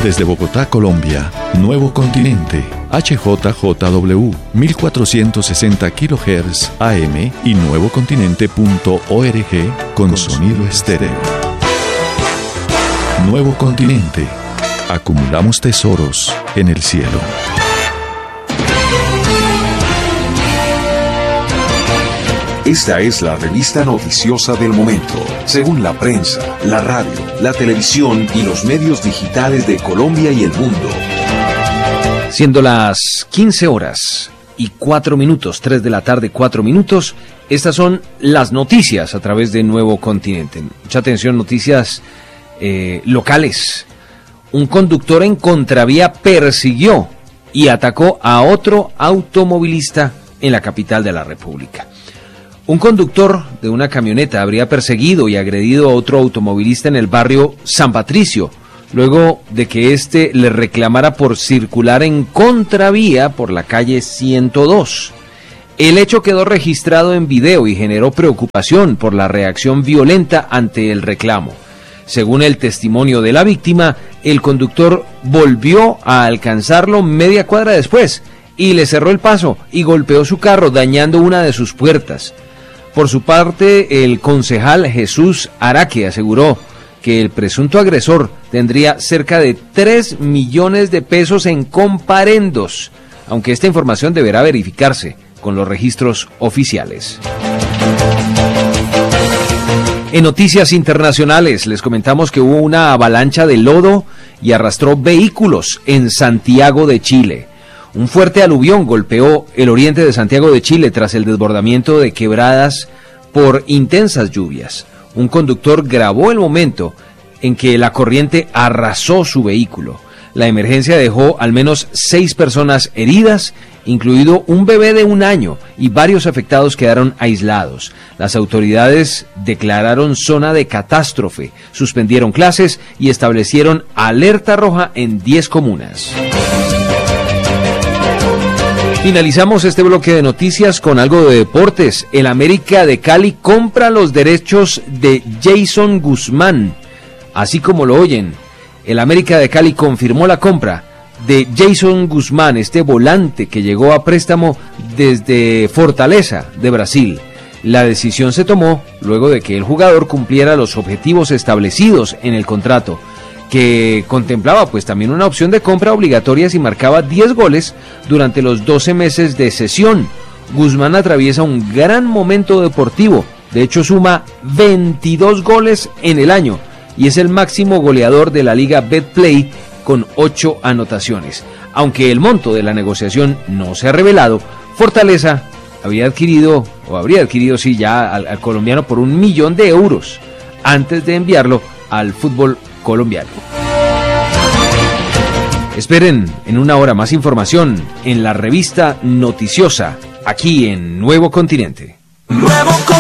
Desde Bogotá, Colombia, Nuevo Continente, HJJW, 1460 kHz AM y nuevocontinente.org con sonido estéreo. Nuevo Continente. Acumulamos tesoros en el cielo. Esta es la revista noticiosa del momento, según la prensa, la radio, la televisión y los medios digitales de Colombia y el mundo. Siendo las 15:04, 3 de la tarde, 4 minutos, estas son las noticias a través de Nuevo Continente. Mucha atención, noticias locales. Un conductor en contravía persiguió y atacó a otro automovilista en la capital de la República. Un conductor de una camioneta habría perseguido y agredido a otro automovilista en el barrio San Patricio, luego de que éste le reclamara por circular en contravía por la calle 102. El hecho quedó registrado en video y generó preocupación por la reacción violenta ante el reclamo. Según el testimonio de la víctima, el conductor volvió a alcanzarlo media cuadra después y le cerró el paso y golpeó su carro, dañando una de sus puertas. Por su parte, el concejal Jesús Araque aseguró que el presunto agresor tendría cerca de 3 millones de pesos en comparendos, aunque esta información deberá verificarse con los registros oficiales. En noticias internacionales les comentamos que hubo una avalancha de lodo y arrastró vehículos en Santiago de Chile. Un fuerte aluvión golpeó el oriente de Santiago de Chile tras el desbordamiento de quebradas por intensas lluvias. Un conductor grabó el momento en que la corriente arrasó su vehículo. La emergencia dejó al menos 6 personas heridas, incluido un bebé de 1 año, y varios afectados quedaron aislados. Las autoridades declararon zona de catástrofe, suspendieron clases y establecieron alerta roja en 10 comunas. Finalizamos este bloque de noticias con algo de deportes. El América de Cali compra los derechos de Jason Guzmán. Así como lo oyen, el América de Cali confirmó la compra de Jason Guzmán, este volante que llegó a préstamo desde Fortaleza de Brasil. La decisión se tomó luego de que el jugador cumpliera los objetivos establecidos en el contrato, que contemplaba pues también una opción de compra obligatoria si marcaba 10 goles durante los 12 meses de cesión. Guzmán atraviesa un gran momento deportivo, de hecho suma 22 goles en el año y es el máximo goleador de la Liga Betplay con 8 anotaciones. Aunque el monto de la negociación no se ha revelado, Fortaleza habría adquirido ya al colombiano por 1 millón de euros antes de enviarlo al fútbol colombiano. Esperen en 1 hora más información en la revista noticiosa aquí en Nuevo Continente.